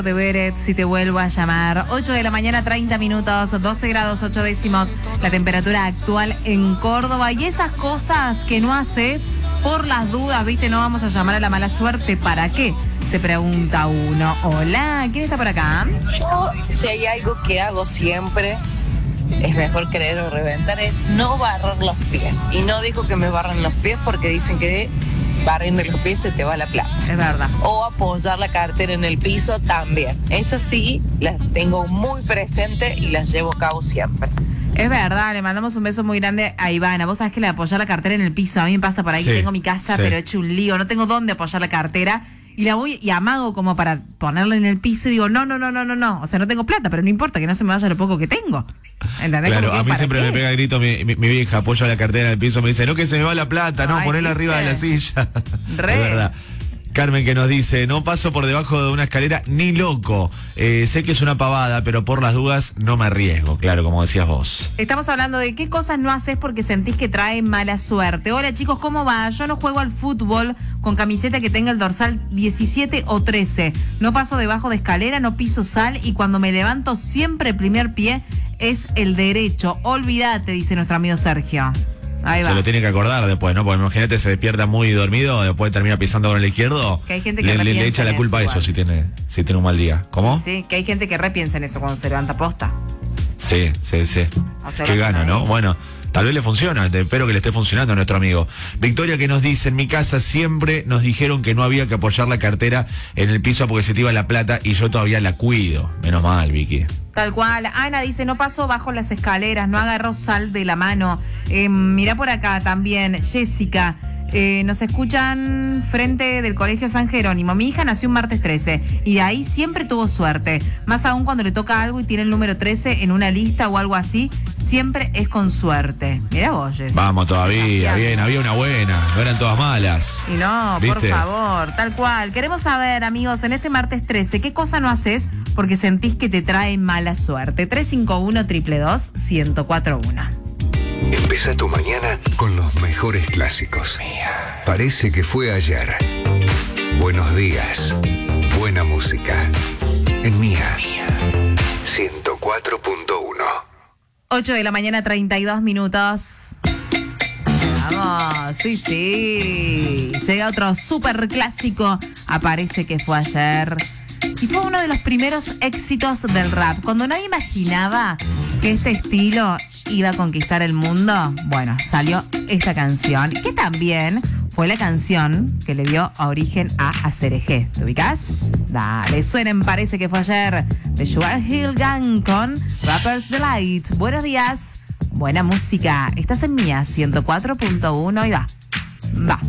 De Beret, si te vuelvo a llamar. 8 de la mañana, 30 minutos, 12 grados 8 décimos, la temperatura actual en Córdoba. Y esas cosas que no haces por las dudas, ¿viste? No vamos a llamar a la mala suerte. ¿Para qué? Se pregunta uno. Hola, ¿quién está por acá? Yo, si hay algo que hago siempre, es mejor querer o reventar, es no barrer los pies. Y no digo que me barren los pies porque dicen que barriendo los pies se te va la plata. Es verdad. O apoyar la cartera en el piso también. Esas sí, las tengo muy presente y las llevo a cabo siempre. Es verdad, le mandamos un beso muy grande a Ivana. Vos sabés que le apoyar la cartera en el piso. A mí me pasa por ahí que tengo mi casa, pero he hecho un lío. No tengo dónde apoyar la cartera. Y la voy y amago como para ponerla en el piso y digo, no. O sea, no tengo plata, pero no importa, que no se me vaya lo poco que tengo. ¿Entendés? Claro, a mí siempre me pega grito mi vieja, apoya la cartera en el piso, me dice, no que se me va la plata, no, ponela arriba de la silla. Es verdad. Carmen que nos dice, no paso por debajo de una escalera ni loco. Sé que es una pavada, pero por las dudas no me arriesgo, claro, como decías vos. Estamos hablando de qué cosas no haces porque sentís que trae mala suerte. Hola chicos, ¿cómo va? Yo no juego al fútbol con camiseta que tenga el dorsal 17 o 13. No paso debajo de escalera, no piso sal y cuando me levanto siempre el primer pie es el derecho. Olvídate, dice nuestro amigo Sergio. Ahí va. Se lo tiene que acordar después, ¿no? Porque imagínate, se despierta muy dormido, después termina pisando con el izquierdo. Que hay gente que le echa la culpa a eso si tiene un mal día. ¿Cómo? Sí, que hay gente que repiensa en eso cuando se levanta posta. Sí. Qué gana, ¿no? Bueno, tal vez le funciona, espero que le esté funcionando a nuestro amigo. Victoria que nos dice, en mi casa siempre nos dijeron que no había que apoyar la cartera en el piso porque se te iba la plata y yo todavía la cuido. Menos mal, Vicky. Tal cual. Ana dice, no paso bajo las escaleras, no agarro sal de la mano. Mirá por acá también, Jessica. Nos escuchan frente del Colegio San Jerónimo. Mi hija nació un martes 13 y de ahí siempre tuvo suerte. Más aún cuando le toca algo y tiene el número 13 en una lista o algo así, siempre es con suerte. Mirá vos, Jessica. Vamos todavía, bien, había una buena, no eran todas malas. Y no, ¿viste? Por favor, tal cual. Queremos saber, amigos, en este martes 13, ¿qué cosa no haces porque sentís que te trae mala suerte? 351-222-1041. Empieza tu mañana con los mejores clásicos. Parece que fue ayer. Buenos días. Buena música. En Mía. 104.1. 8 de la mañana, 32 minutos. Vamos, sí. Llega otro súper clásico. Aparece que fue ayer. Y fue uno de los primeros éxitos del rap. Cuando nadie imaginaba que este estilo iba a conquistar el mundo, bueno, salió esta canción, que también fue la canción que le dio origen a Acereje. ¿Te ubicás? Dale, suenen, parece que fue ayer, de Sugar Hill Gang con Rapper's Delight. Buenos días, buena música. Estás en Mía 104.1 y va.